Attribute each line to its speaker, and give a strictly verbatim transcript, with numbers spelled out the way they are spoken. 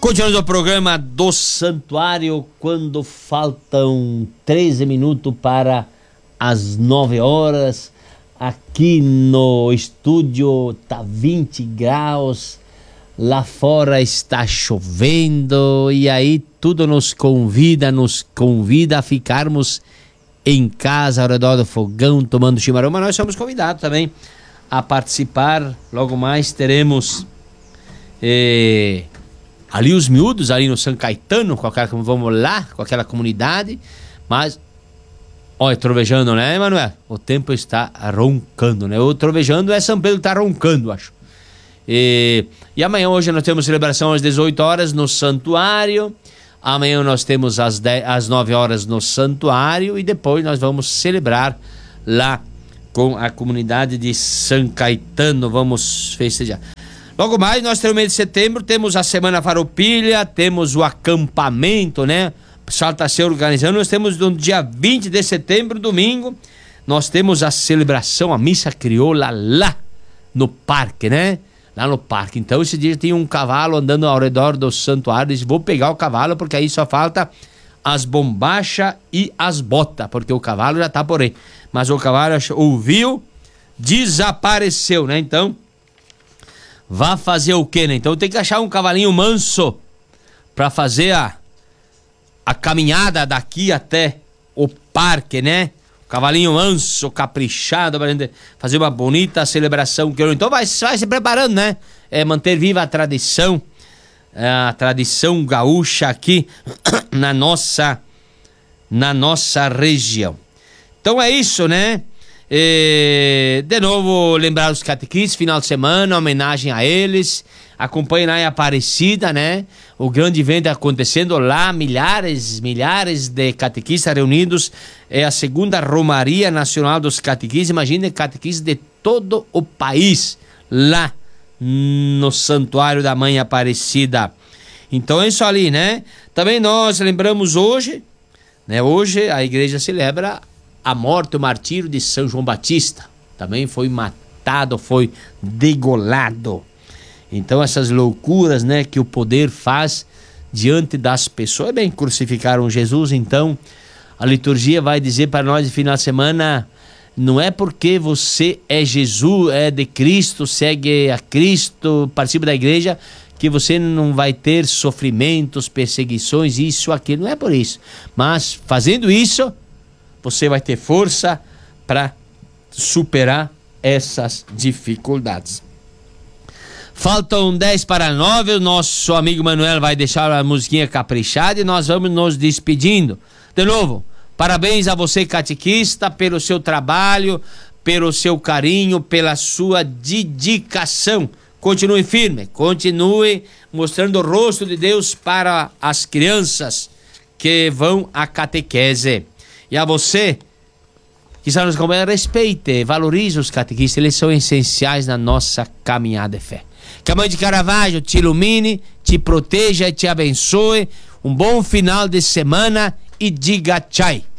Speaker 1: Continuando o programa do Santuário, quando faltam treze minutos para as nove horas, aqui no estúdio tá vinte graus, lá fora está chovendo, e aí tudo nos convida, nos convida a ficarmos em casa ao redor do fogão, tomando chimarrão, mas nós somos convidados também a participar. Logo mais teremos eh, ali os miúdos, ali no São Caetano, com aquela, vamos lá, com aquela comunidade, mas, olha, trovejando, né, Emanuel? O tempo está roncando, né? O trovejando é São Pedro que está roncando, acho. E, e amanhã, hoje, nós temos celebração às dezoito horas no Santuário. Amanhã nós temos às, dez, às nove horas no Santuário, e depois nós vamos celebrar lá com a comunidade de São Caetano, vamos festejar. Logo mais, nós temos o mês de setembro, temos a Semana Farroupilha, temos o acampamento, né? O pessoal está se organizando. Nós temos no dia vinte de setembro, domingo, nós temos a celebração, a missa crioula lá no parque, né? Lá no parque. Então, esse dia tem um cavalo andando ao redor do santuário. Disse, vou pegar o cavalo, porque aí só falta as bombachas e as botas, porque o cavalo já tá por aí. Mas o cavalo ouviu, desapareceu, né? Então, vá fazer o quê, né? Então tem que achar um cavalinho manso pra fazer a, a caminhada daqui até o parque, né? Cavalinho manso, caprichado, pra gente fazer uma bonita celebração. Então vai, vai se preparando, né? É, manter viva a tradição, a tradição gaúcha aqui na nossa, na nossa região. Então é isso, né? E, de novo, lembrar os catequistas, final de semana, homenagem a eles. Acompanhem lá em Aparecida, né? O grande evento acontecendo lá, milhares, milhares de catequistas reunidos. É a segunda Romaria Nacional dos Catequistas. Imagine catequistas de todo o país lá no Santuário da Mãe Aparecida. Então é isso ali, né? Também nós lembramos hoje, né? Hoje a igreja celebra a morte, o martírio de São João Batista. Também foi matado, foi degolado. Então essas loucuras, né, que o poder faz diante das pessoas. Bem, crucificaram Jesus, então a liturgia vai dizer para nós no final de semana, não é porque você é Jesus, é de Cristo, segue a Cristo, participa da igreja, que você não vai ter sofrimentos, perseguições, isso, aquilo. Não é por isso. Mas fazendo isso, você vai ter força para superar essas dificuldades. Faltam dez para nove, o nosso amigo Manuel vai deixar a musiquinha caprichada e nós vamos nos despedindo. De novo, parabéns a você, catequista, pelo seu trabalho, pelo seu carinho, pela sua dedicação. Continue firme, continue mostrando o rosto de Deus para as crianças que vão à catequese. E a você que está nos acompanhando, respeite, valorize os catequistas, eles são essenciais na nossa caminhada de fé. Que a Mãe de Caravaggio te ilumine, te proteja e te abençoe. Um bom final de semana e diga tchau.